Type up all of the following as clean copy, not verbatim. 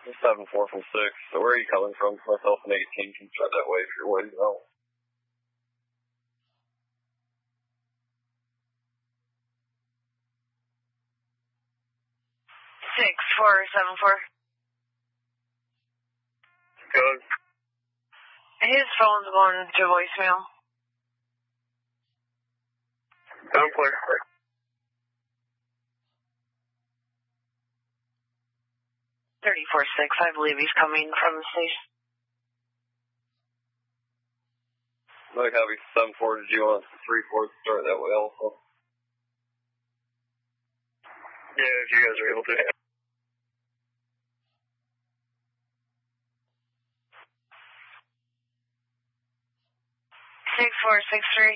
7-4 from 6. So where are you coming from? Myself and 18 can try that way if you're waiting out. 6474. Good. His phone's going to voicemail. I'm clear. 346, I believe he's coming from the station. Mike, copy 7-4. Did you want 3-4 to start that way also? Yeah, if you guys are able to. 6463.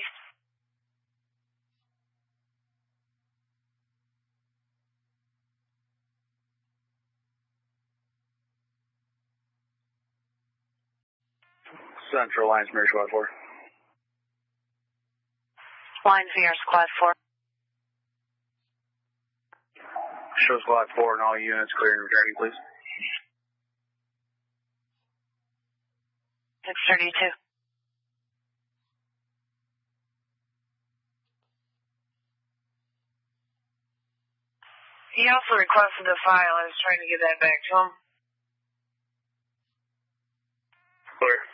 Central Lines, Mirror Squad 4. Lines Mirror Squad 4. Show Squad 4 and all units clearing returning, please. 632. He also requested the file. I was trying to get that back to him. Clear.